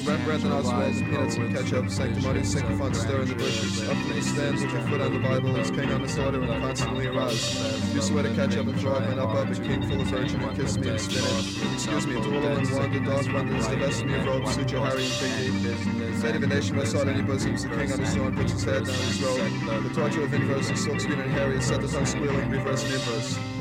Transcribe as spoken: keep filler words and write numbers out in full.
Wrap bread and oswald, peanuts and ketchup, sanctimonious, sycophant, stir in the bushes. Up from the stands with your foot on the Bible, as king on his order and constantly aroused. You swear to catch up and frog went up up, a king full of virgin and kissed me and spinach. Excuse me, Dwallow and Wanda, dog runners, divest me of robes, suit your Harry and Piggy. Fate of a nation where sought any bosoms, the king on his throne puts his head down his robe. The torture of inverse, the silk screen and Harry, set the tongue squealing, reverse and inverse.